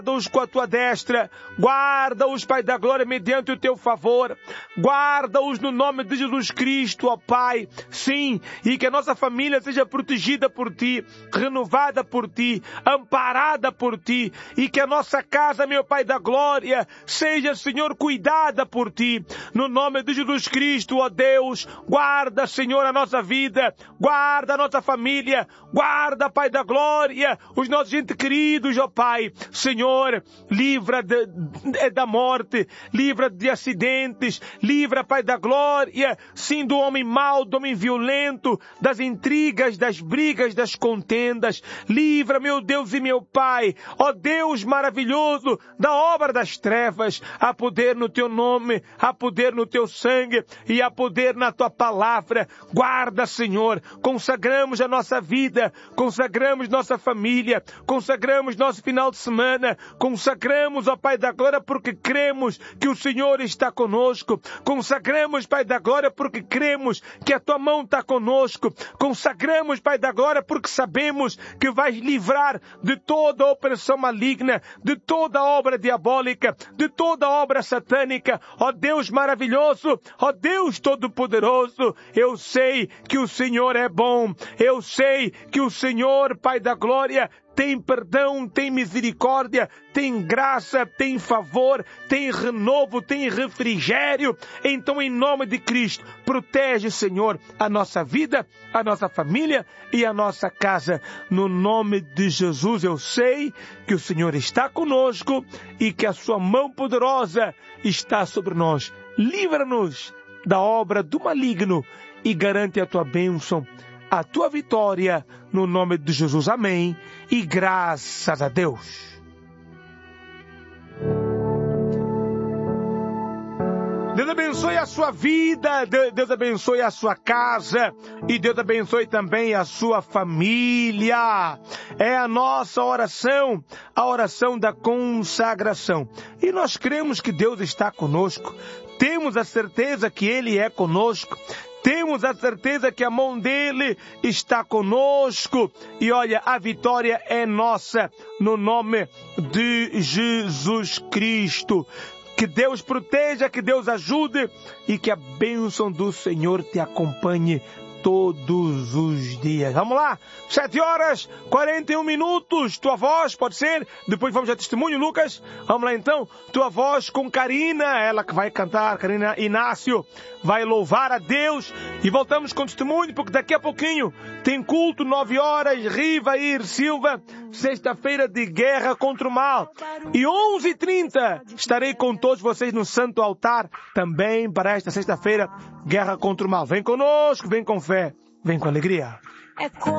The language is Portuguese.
Guarda-os com a tua destra, guarda-os, Pai da glória, mediante o teu favor, guarda-os no nome de Jesus Cristo, ó Pai, sim, e que a nossa família seja protegida por Ti, renovada por Ti, amparada por Ti, e que a nossa casa, meu Pai da glória, seja, Senhor, cuidada por Ti, no nome de Jesus Cristo, ó Deus, guarda, Senhor, a nossa vida, guarda a nossa família, guarda, Pai da glória, os nossos entes queridos, ó Pai, Senhor, livra da morte, livra de acidentes, livra, Pai da glória, sim, do homem mau, do homem violento, das intrigas, das brigas, das contendas, livra, meu Deus e meu Pai, ó Deus maravilhoso, da obra das trevas, há poder no Teu nome, há poder no Teu sangue e há poder na Tua palavra, guarda, Senhor, consagramos a nossa vida, consagramos nossa família, consagramos nosso final de semana, consagramos, ó Pai da glória, porque cremos que o Senhor está conosco. Consagramos, Pai da glória, porque cremos que a Tua mão está conosco. Consagramos, Pai da glória, porque sabemos que vais livrar de toda opressão maligna, de toda obra diabólica, de toda obra satânica. Ó Deus maravilhoso, ó Deus todo-poderoso, eu sei que o Senhor é bom. Eu sei que o Senhor, Pai da glória, tem perdão, tem misericórdia, tem graça, tem favor, tem renovo, tem refrigério. Então, em nome de Cristo, protege, Senhor, a nossa vida, a nossa família e a nossa casa. No nome de Jesus, eu sei que o Senhor está conosco e que a Sua mão poderosa está sobre nós. Livra-nos da obra do maligno e garante a Tua bênção, a Tua vitória, no nome de Jesus. Amém. E graças a Deus. Deus abençoe a sua vida, Deus abençoe a sua casa e Deus abençoe também a sua família. É a nossa oração, a oração da consagração. E nós cremos que Deus está conosco. Temos a certeza que Ele é conosco. Temos a certeza que a mão dele está conosco. E olha, a vitória é nossa no nome de Jesus Cristo. Que Deus proteja, que Deus ajude e que a bênção do Senhor te acompanhe todos os dias. Vamos lá, 7h41, tua voz, pode ser? Depois vamos ao testemunho, Lucas. Vamos lá então, tua voz com Karina, ela que vai cantar, Karina Inácio, vai louvar a Deus. E voltamos com testemunho, porque daqui a pouquinho tem culto, 9h, Rivair Silva, sexta-feira de guerra contra o mal. E 11h30 estarei com todos vocês no Santo Altar, também para esta sexta-feira, guerra contra o mal. Vem conosco, vem com fé, vem com alegria.